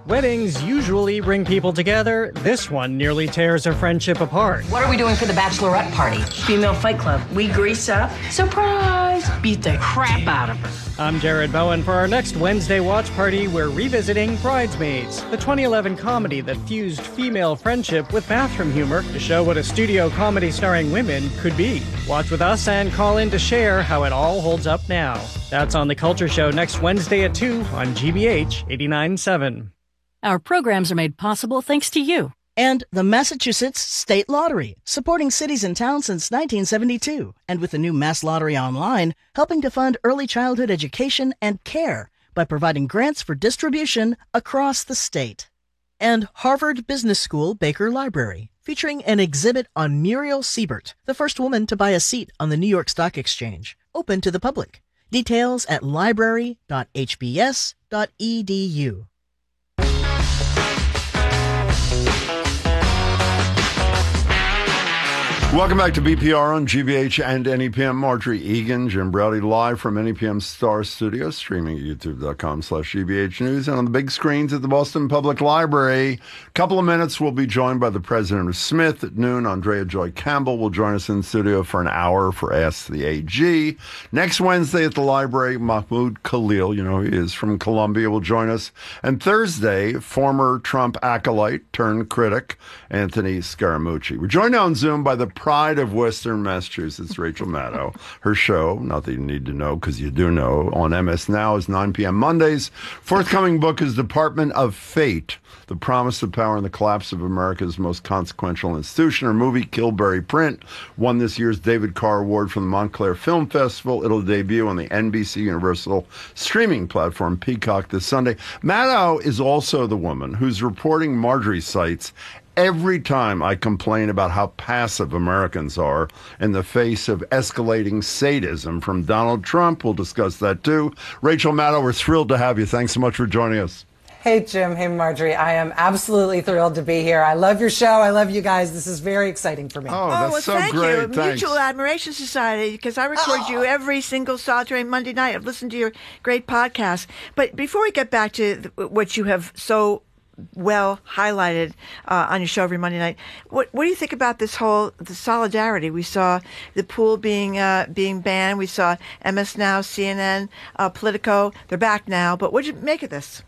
Weddings usually bring people together. This one nearly tears a friendship apart. What are we doing for the bachelorette party? Female Fight Club. We grease up. Surprise! Beat the crap out of her. I'm Jared Bowen. For our next Wednesday watch party, we're revisiting Bridesmaids, the 2011 comedy that fused female friendship with bathroom humor to show what a studio comedy starring women could be. Watch with us and call in to share how it all holds up now. That's on The Culture Show next Wednesday at 2 on GBH 89.7. Our programs are made possible thanks to you. And the Massachusetts State Lottery, supporting cities and towns since 1972. And with the new Mass Lottery Online, helping to fund early childhood education and care by providing grants for distribution across the state. And Harvard Business School Baker Library, featuring an exhibit on Muriel Siebert, the first woman to buy a seat on the New York Stock Exchange, open to the public. Details at library.hbs.edu. Welcome back to BPR on GBH and NEPM. Marjorie Egan, Jim Browdy, live from NEPM Star Studio, streaming at youtube.com/GBH News and on the big screens at the Boston Public Library. A couple of minutes, we'll be joined by the president of Smith at noon. Andrea Joy Campbell will join us in the studio for an hour for Ask the AG. Next Wednesday at the library, Mahmoud Khalil, you know he is, from Columbia, will join us. And Thursday, former Trump acolyte turned critic, Anthony Scaramucci. We're joined on Zoom by the pride of Western Massachusetts, Rachel Maddow. Her show, not that you need to know because you do know, on MS Now is 9 p.m. Mondays. Forthcoming book is Department of Fate, The Promise of Power and the Collapse of America's Most Consequential Institution. Her movie, Kilberry Print, won this year's David Carr Award from the Montclair Film Festival. It'll debut on the NBC Universal streaming platform Peacock this Sunday. Maddow is also the woman who's reporting Marjorie cites every time I complain about how passive Americans are in the face of escalating sadism from Donald Trump. We'll discuss that too. Rachel Maddow, we're thrilled to have you. Thanks so much for joining us. Hey, Jim. Hey, Marjorie. I am absolutely thrilled to be here. I love your show. I love you guys. This is very exciting for me. Oh, that's well, so thank great. you. Thanks. Mutual Admiration Society, because I record you every single solitary Monday night. I've listened to your great podcast. But before we get back to what you have so well highlighted on your show every Monday night, what do you think about the solidarity? We saw the pool being banned. We saw MS Now, CNN, Politico. They're back now. But what did you make of this?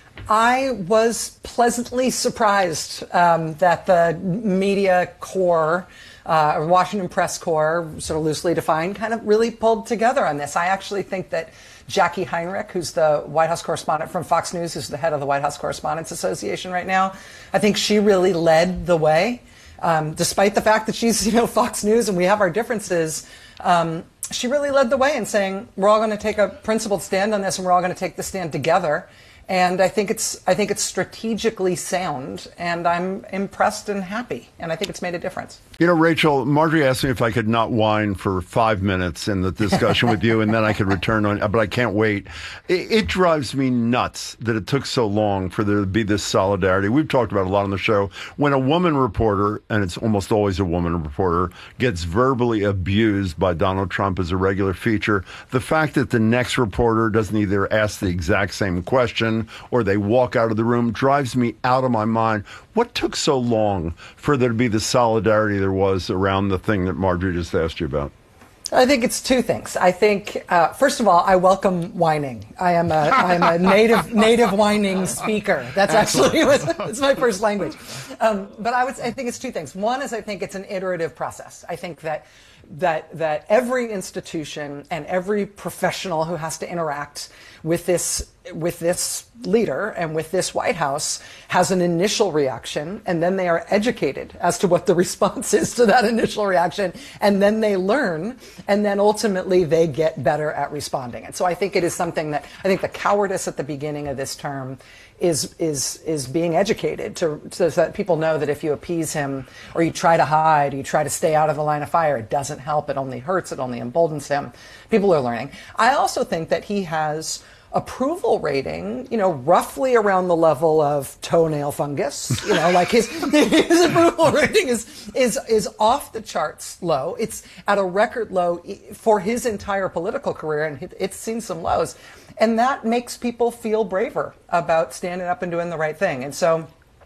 I was pleasantly surprised that the media corps, Washington press corps, sort of loosely defined, kind of really pulled together on this. I actually think that Jackie Heinrich, who's the White House correspondent from Fox News, who's the head of the White House Correspondents Association right now, I think she really led the way. Despite the fact that she's, Fox News and we have our differences, she really led the way in saying, we're all going to take a principled stand on this and we're all going to take the stand together. And I think it's strategically sound, and I'm impressed and happy, and I think it's made a difference. Rachel, Marjorie asked me if I could not whine for 5 minutes in the discussion with you, and then I could return on, but I can't wait. It drives me nuts that it took so long for there to be this solidarity. We've talked about it a lot on the show. When a woman reporter, and it's almost always a woman reporter, gets verbally abused by Donald Trump as a regular feature, the fact that the next reporter doesn't either ask the exact same question or they walk out of the room drives me out of my mind. What took so long for there to be the solidarity there was around the thing that Marjorie just asked you about? I think it's two things. I think, first of all, I welcome whining. I am a native whining speaker. That's actually it's my first language. But I think it's two things. One is I think it's an iterative process. I think that every institution and every professional who has to interact with this leader and with this White House has an initial reaction, and then they are educated as to what the response is to that initial reaction, and then they learn, and then ultimately they get better at responding. And so I think it is something that I think the cowardice at the beginning of this term is being educated so that people know that if you appease him or you try to hide, or you try to stay out of the line of fire, it doesn't help. It only hurts. It only emboldens him. People are learning. I also think that he has approval rating, roughly around the level of toenail fungus. Like his approval rating is off the charts low. It's at a record low for his entire political career, and it's seen some lows. And that makes people feel braver about standing up and doing the right thing. And so,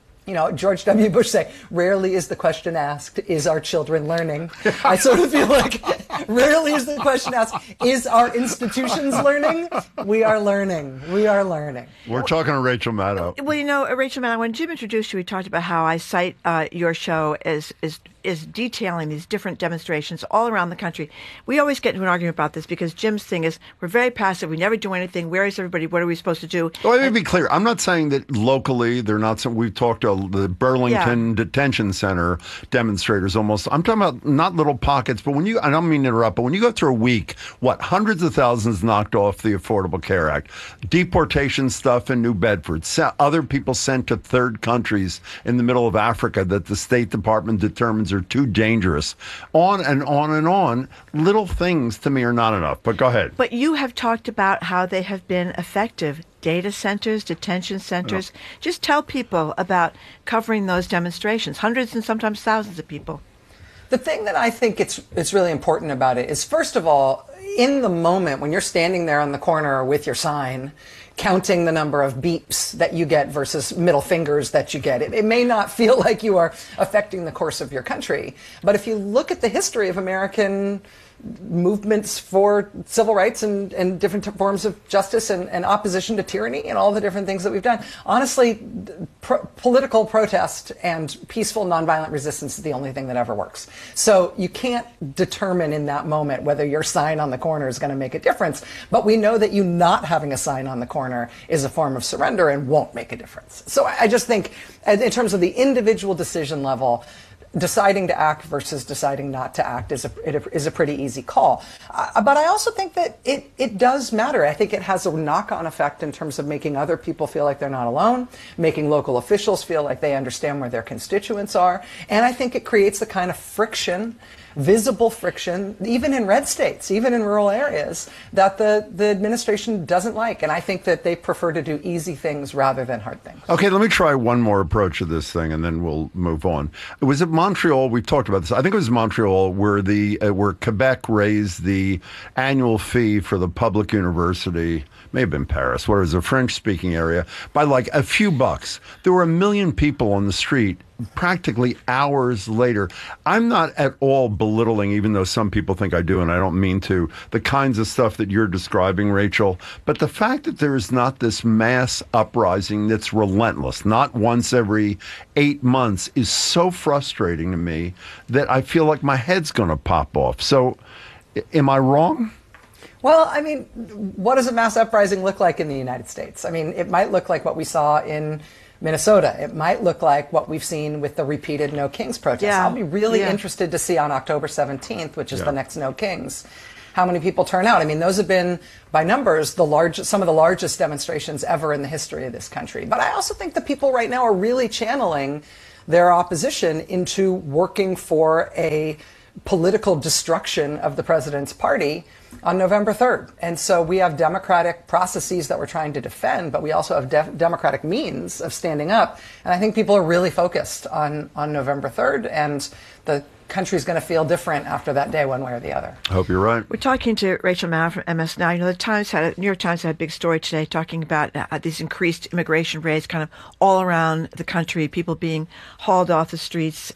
George W. Bush say, rarely is the question asked, is our children learning? I sort of feel like rarely is the question asked, is our institutions learning? We are learning. We are learning. We're talking to Rachel Maddow. Well, Rachel Maddow, when Jim introduced you, we talked about how I cite your show as detailing these different demonstrations all around the country. We always get into an argument about this because Jim's thing is we're very passive. We never do anything. Where is everybody? What are we supposed to do? Well, let me be clear. I'm not saying that locally they're not. We've talked to the Burlington Detention Center demonstrators almost. I'm talking about not little pockets, but I don't mean to interrupt, but when you go through a week, hundreds of thousands knocked off the Affordable Care Act, deportation stuff in New Bedford, other people sent to third countries in the middle of Africa that the State Department determines are too dangerous. On and on and on. Little things to me are not enough. But go ahead. But you have talked about how they have been effective. Data centers, detention centers. Yeah. Just tell people about covering those demonstrations. Hundreds and sometimes thousands of people. The thing that I think it's really important about it is, first of all, in the moment when you're standing there on the corner with your sign, counting the number of beeps that you get versus middle fingers that you get. It may not feel like you are affecting the course of your country, but if you look at the history of American movements for civil rights and different forms of justice and opposition to tyranny and all the different things that we've done, honestly, political protest and peaceful nonviolent resistance is the only thing that ever works. So you can't determine in that moment whether your sign on the corner is going to make a difference, but we know that you not having a sign on the corner is a form of surrender and won't make a difference. So I just think in terms of the individual decision level, deciding to act versus deciding not to act is a pretty easy call. But I also think that it does matter. I think it has a knock-on effect in terms of making other people feel like they're not alone, making local officials feel like they understand where their constituents are. And I think it creates the kind of friction, visible friction, even in red states, even in rural areas, that the administration doesn't like. And I think that they prefer to do easy things rather than hard things. Okay, let me try one more approach to this thing, and then we'll move on. Was it Montreal? We've talked about this. I think it was Montreal where Quebec raised the annual fee for the public university. May have been Paris, where it was a French-speaking area, by like a few bucks. There were 1 million people on the street practically hours later. I'm not at all belittling, even though some people think I do, and I don't mean to, the kinds of stuff that you're describing, Rachel. But the fact that there is not this mass uprising that's relentless, not once every 8 months, is so frustrating to me that I feel like my head's going to pop off. So am I wrong? Well, I mean, what does a mass uprising look like in the United States? I mean, it might look like what we saw in Minnesota. It might look like what we've seen with the repeated No Kings protests. Yeah. I'll be really interested to see on October 17th, which is the next No Kings, how many people turn out. I mean, those have been, by numbers, some of the largest demonstrations ever in the history of this country. But I also think the people right now are really channeling their opposition into working for a political destruction of the president's party on November 3rd. And so we have democratic processes that we're trying to defend, but we also have democratic means of standing up. And I think people are really focused on November 3rd, and the country's going to feel different after that day, one way or the other. I hope you're right. We're talking to Rachel Maddow from MS Now. You know, the New York Times had a big story today talking about these increased immigration rates kind of all around the country, people being hauled off the streets,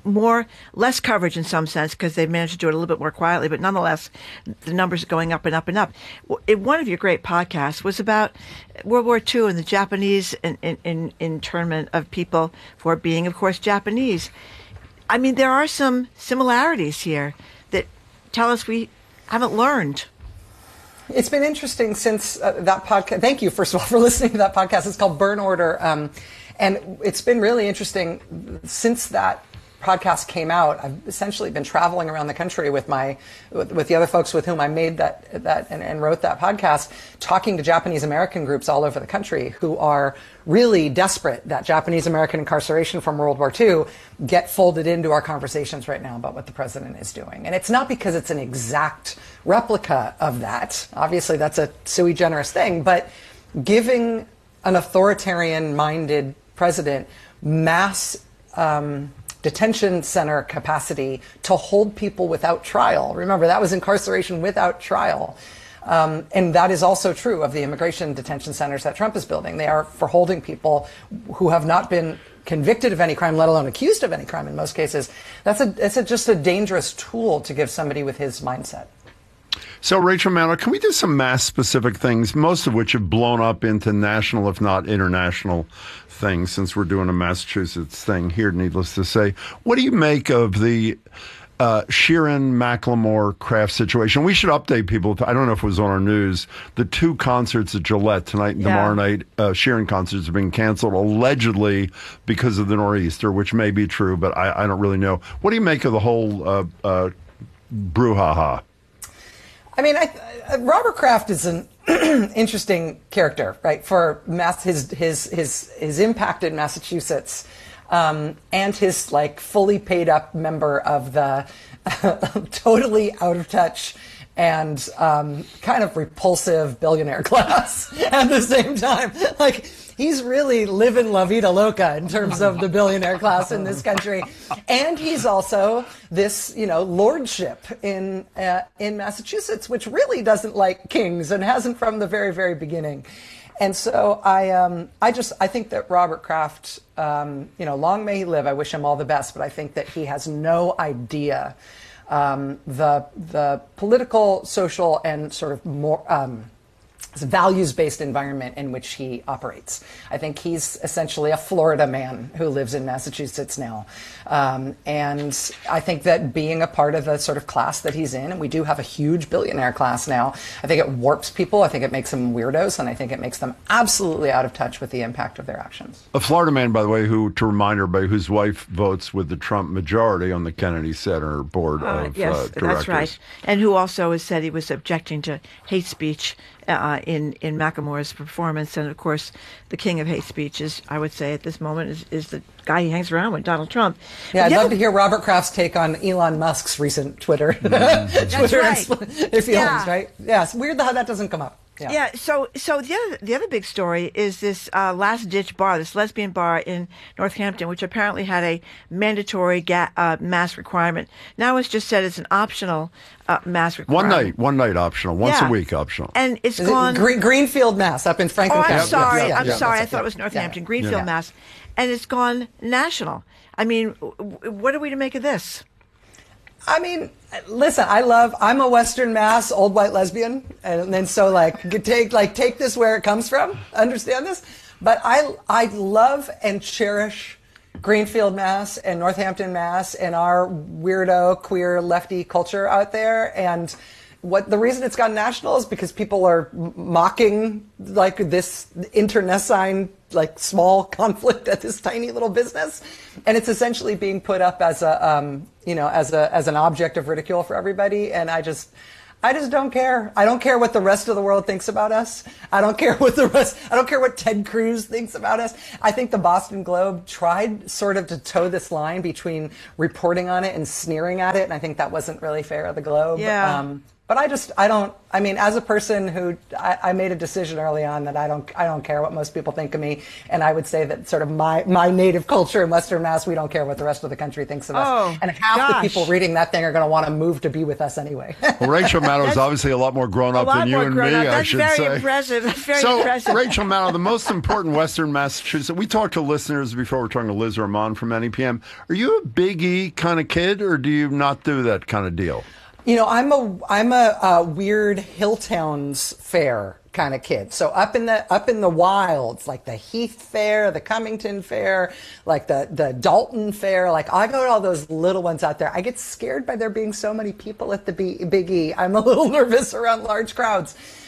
less coverage in some sense because they've managed to do it a little bit more quietly, but nonetheless, the numbers are going up and up and up. One of your great podcasts was about World War II and the Japanese internment of people for being, of course, Japanese. I mean, there are some similarities here that tell us we haven't learned. It's been interesting since that podcast. Thank you, first of all, for listening to that podcast. It's called Burn Order. And it's been really interesting since that podcast came out, I've essentially been traveling around the country with the other folks with whom I made that and wrote that podcast, talking to Japanese American groups all over the country who are really desperate that Japanese American incarceration from World War II get folded into our conversations right now about what the president is doing. And it's not because it's an exact replica of that. Obviously, that's a sui generis thing, but giving an authoritarian-minded president mass detention center capacity to hold people without trial. Remember, that was incarceration without trial. And that is also true of the immigration detention centers that Trump is building. They are for holding people who have not been convicted of any crime, let alone accused of any crime in most cases. It's just a dangerous tool to give somebody with his mindset. So, Rachel Maddow, can we do some mass-specific things, most of which have blown up into national, if not international, things, since we're doing a Massachusetts thing here, needless to say. What do you make of the Sheeran-Macklemore Kraft situation? We should update people. I don't know if it was on our news. The 2 concerts at Gillette tonight and tomorrow night, Sheeran concerts are being canceled, allegedly because of the nor'easter, which may be true, but I don't really know. What do you make of the whole brouhaha? I mean, Robert Kraft is an interesting character, right? For his impact in Massachusetts, and his fully paid up member of the totally out of touch and kind of repulsive billionaire class at the same time. He's really living La Vida Loca in terms of the billionaire class in this country. And he's also this, lordship in Massachusetts, which really doesn't like kings and hasn't from the very, very beginning. And so I think that Robert Kraft, long may he live. I wish him all the best, but I think that he has no idea the political, social, and sort of more values-based environment in which he operates. I think he's essentially a Florida man who lives in Massachusetts now. And I think that being a part of the sort of class that he's in, and we do have a huge billionaire class now, I think it warps people, I think it makes them weirdos, and I think it makes them absolutely out of touch with the impact of their actions. A Florida man, by the way, to remind everybody, whose wife votes with the Trump majority on the Kennedy Center board of yes, directors. That's right. And who also has said he was objecting to hate speech in Macklemore's performance. And of course, the king of hate speech is, I would say at this moment, is the guy he hangs around with, Donald Trump. Yeah, I'd love to hear Robert Kraft's take on Elon Musk's recent Twitter. That's right. Feelings, right? Yeah, it's weird how that doesn't come up. Yeah. So the other big story is this last ditch bar, this lesbian bar in Northampton, which apparently had a mandatory mask requirement. Now it's just said it's an optional mask requirement. One night optional, once a week optional. And it's gone. Greenfield, Mass, up in Franklin County. I'm sorry. I'm sorry. I thought it was Northampton. Greenfield, Mass. And it's gone national. I mean, what are we to make of this? I mean, listen, I'm a Western Mass old white lesbian, and then so take this where it comes from, understand this, but I love and cherish Greenfield, Mass and Northampton, Mass and our weirdo queer lefty culture out there. And the reason it's gone national is because people are mocking this internecine small conflict at this tiny little business, and it's essentially being put up as as an object of ridicule for everybody. And I just don't care. I don't care what the rest of the world thinks about us. I don't care what Ted Cruz thinks about us. I think the Boston Globe tried sort of to toe this line between reporting on it and sneering at it, and I think that wasn't really fair of the Globe. Yeah. But I mean, as a person who, I made a decision early on that I don't care what most people think of me. And I would say that sort of my native culture in Western Mass, we don't care what the rest of the country thinks of us. And half the people reading that thing are going to want to move to be with us anyway. Well, Rachel Maddow is obviously a lot more grown up than you and me, I should say. That's very impressive. That's very impressive. Rachel Maddow, the most important Western Massachusetts, we talked to listeners before, we're talking to Liz Ramon from NEPM. Are you a Big E kind of kid, or do you not do that kind of deal? I'm a weird Hilltowns fair kind of kid. So up in the wilds, like the Heath Fair, the Cummington Fair, like the Dalton Fair, I go to all those little ones out there. I get scared by there being so many people at the Big E. I'm a little nervous around large crowds.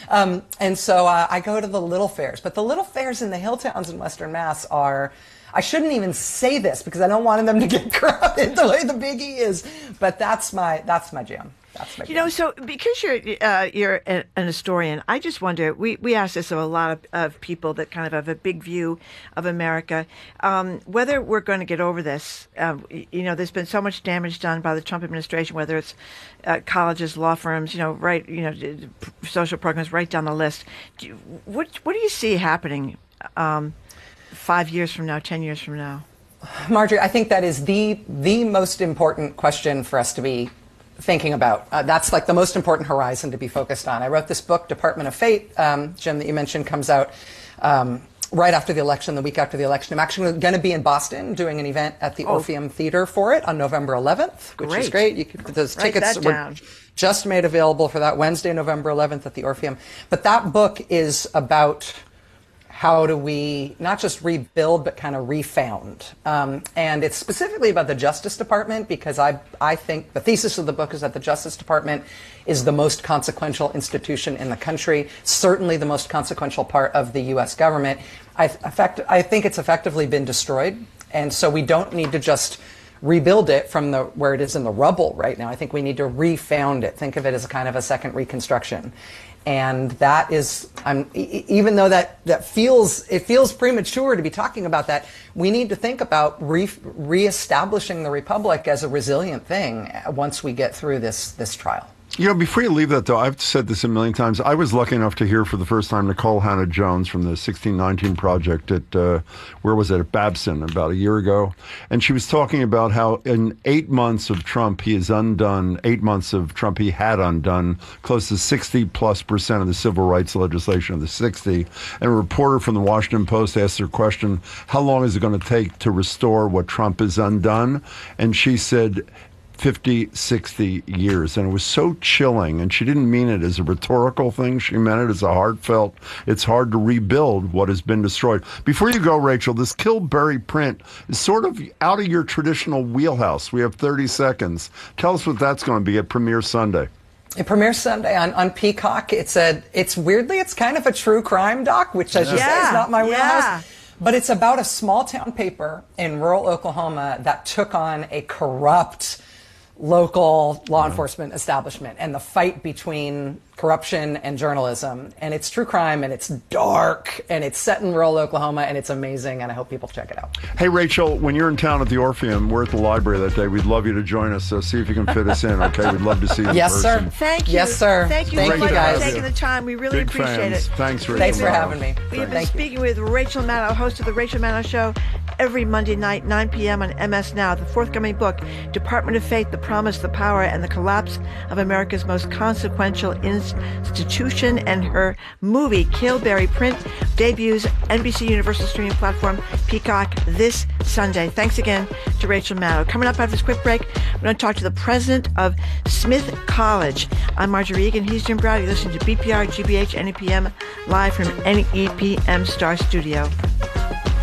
And so I go to the little fairs. But the little fairs in the hill towns in Western Mass are, I shouldn't even say this because I don't want them to get crowded the way the Big E is. But that's my jam. You know, so because you're an historian, I just wonder, we ask this of a lot of people that kind of have a big view of America, whether we're going to get over this. You know, there's been so much damage done by the Trump administration, whether it's colleges, law firms, social programs, right down the list. What do you see happening 5 years from now, 10 years from now? Marjorie, I think that is the most important question for us to be thinking about. That's like the most important horizon to be focused on. I wrote this book, Department of Fate, Jim, that you mentioned, comes out right after the election, the week after the election. I'm actually going to be in Boston doing an event at the Orpheum Theater for it on November 11th, which is great. Those tickets were just made available for that Wednesday, November 11th at the Orpheum. But that book is about how do we not just rebuild, but kind of refound. And it's specifically about the Justice Department because I think the thesis of the book is that the Justice Department is the most consequential institution in the country, certainly the most consequential part of the U.S. government. I think it's effectively been destroyed, and so we don't need to just rebuild it from where it is in the rubble right now. I think we need to refound it. Think of it as a kind of a second reconstruction. And that is, even though that feels premature to be talking about that, we need to think about reestablishing the republic as a resilient thing once we get through this trial. You know, before you leave that, though, I've said this a million times. I was lucky enough to hear for the first time Nicole Hannah-Jones from the 1619 Project at, at Babson about a year ago. And she was talking about how in 8 months of Trump, he had undone close to 60+% of the civil rights legislation of the 60. And a reporter from the Washington Post asked her question, how long is it going to take to restore what Trump has undone? And she said 50, 60 years. And it was so chilling. And she didn't mean it as a rhetorical thing. She meant it as a heartfelt, it's hard to rebuild what has been destroyed. Before you go, Rachel, this Kill, Bury, Print is sort of out of your traditional wheelhouse. We have 30 seconds. Tell us what that's going to be at Premiere Sunday. It premieres Sunday on Peacock. It's kind of a true crime doc, which, as you say, is not my wheelhouse. But it's about a small town paper in rural Oklahoma that took on a corrupt local law enforcement establishment and the fight between corruption and journalism. And it's true crime, and it's dark, and it's set in rural Oklahoma, and it's amazing, and I hope people check it out. Hey, Rachel, when you're in town at the Orpheum, we're at the library that day. We'd love you to join us, so see if you can fit us in, okay? We'd love to see you in person. Sir. Thank you. Yes, sir. Thank you Thank so much you guys for taking the time. We really Big appreciate fans. it. Thanks, Rachel. Thanks for having me. We have been speaking with Rachel Maddow, host of The Rachel Maddow Show, every Monday night, 9 p.m. on MS Now. The forthcoming book, Department of Fate, The Promise, the Power, and the Collapse of America's Most Consequential Institution, and her movie, Kill, Bury, Print, debuts NBC Universal streaming platform Peacock this Sunday. Thanks again to Rachel Maddow. Coming up after this quick break, we're going to talk to the president of Smith College. I'm Marjorie Egan. He's Jim Browder. You're listening to BPR, GBH, NEPM, live from NEPM Star Studio.